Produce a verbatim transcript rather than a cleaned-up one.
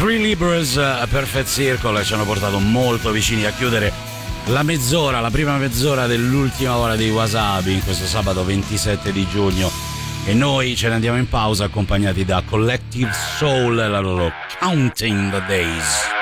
Three Libras, A Perfect Circle, ci hanno portato molto vicini a chiudere la mezz'ora, la prima mezz'ora dell'ultima ora di Wasabi in questo sabato ventisette di giugno, e noi ce ne andiamo in pausa accompagnati da Collective Soul e la loro Counting the Days.